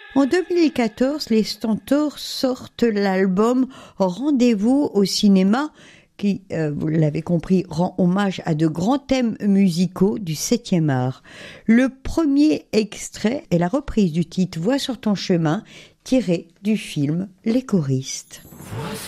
En 2014, les Stentors sortent l'album Rendez-vous au cinéma qui, vous l'avez compris, rend hommage à de grands thèmes musicaux du 7e art. Le premier extrait est la reprise du titre Vois sur ton chemin, tiré du film Les choristes. Vois